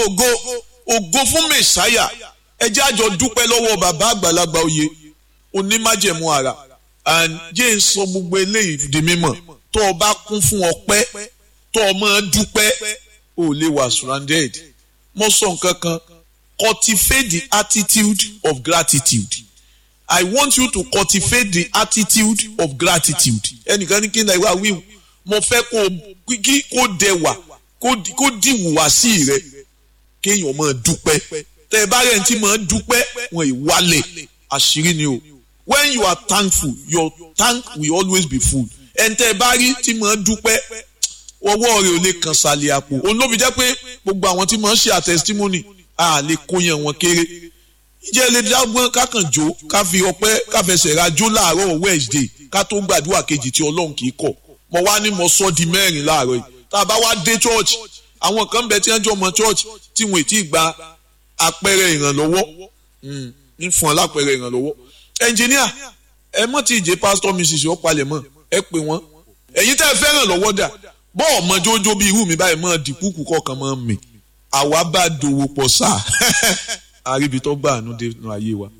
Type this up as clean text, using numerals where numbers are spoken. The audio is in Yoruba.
ògo fún mẹ̀sáyà. Ẹ jẹ́ àjọ dúpẹ́ lọ́wọ́ bàbá àgbàlagbà oyè onímájẹ̀mú ara. And jẹ́ ń sọ gbogbo eléyìí di mímọ̀. Tó o bá kún fún ọpẹ́, tó o máa dúpẹ́, o lè wà surrounded. Mo sọ nǹkan kan, cultivate the attitude of gratitude. I want you to cultivate the attitude of gratitude. Ẹnìkan ní kí n náà wí, mo fẹ́ kó dẹwà, kó dìwùwà sí rẹ, kéèyàn máa dúpẹ́. Tẹ́ ẹ bá rẹ̀ ń tí máa dúpẹ́, wọn ìwálẹ̀ àṣírí ni o. When you are thankful, your tank will always be full. Ẹn tẹ́ ẹ bá rí tí máa dúpẹ́, ọwọ́ rẹ̀ ò lè kàn sàlẹ̀ àpò. Òun ló fi jẹ́ pé gbogbo àwọn tí máa ń ṣe àtẹsítímọ́nì a lè kóyan wọn kéré. Ìjẹ́ lè dágbọ́n kákànjó ká fi ọpẹ́ ká fẹsẹ̀ rajó láàárọ̀ Wednesday ká tó gbàdúrà kejì tí Ọlọ́run kì í kọ̀. Mo wá ní mo sọ di mẹ́rin láàárọ̀ yìí. Tá a bá wá dé church, àwọn kan bẹ tí wọ́n jọ mọ church tí wọ́n ti gba àpẹẹrẹ ìrànlọ́wọ́. Ń fún ọ lápẹẹrẹ ìrànlọ́wọ́. Engineer, ẹ mọ̀ tí ìjẹ́ pastor Mrs. Ọ̀pálẹ̀mọ́ ẹ pè wọ́n. Ẹ̀yin tẹ́ ẹ fẹ́ràn lọ́wọ́ dà. Bọ́ọ̀ mọ jójó bí irú mi báyìí mọ́ dìkúkú kọ̀ọ̀kan mọ́ mi. Àwa bá dòwò pọ̀ sáà. Àríbi tó gbà àánú dé nínú ayé wa.